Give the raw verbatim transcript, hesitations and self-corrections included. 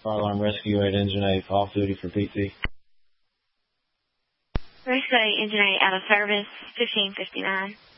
Fire alarm rescue at Engine eight, off duty for P T. Rescue eight, Engine eight, out of service, fifteen fifty-nine.